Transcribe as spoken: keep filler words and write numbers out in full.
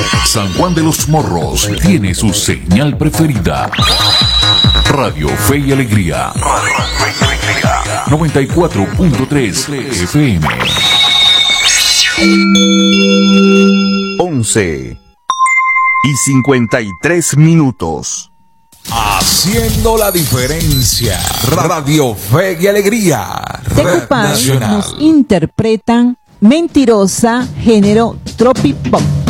San Juan de los Morros tiene su señal preferida. Radio Fe y Alegría. noventa y cuatro punto tres F M. once y cincuenta y tres minutos. Haciendo la diferencia. Radio Fe y Alegría. Tecupán nos interpretan Mentirosa, género tropipop.